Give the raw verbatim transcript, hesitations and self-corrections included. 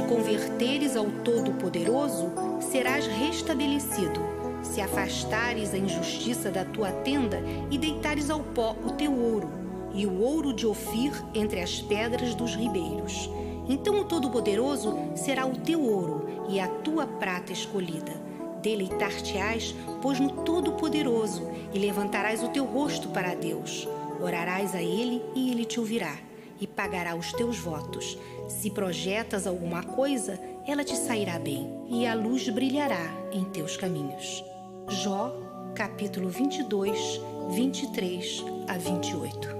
converteres ao Todo-Poderoso, serás restabelecido. Se afastares a injustiça da tua tenda e deitares ao pó o teu ouro, e o ouro de Ofir entre as pedras dos ribeiros. Então o Todo-Poderoso será o teu ouro e a tua prata escolhida. Deleitar-te-ás, pois, no Todo-Poderoso, e levantarás o teu rosto para Deus. Orarás a Ele e Ele te ouvirá, e pagará os teus votos. Se projetas alguma coisa, ela te sairá bem, e a luz brilhará em teus caminhos. Jó, capítulo vinte e dois, vinte e três a vinte e oito.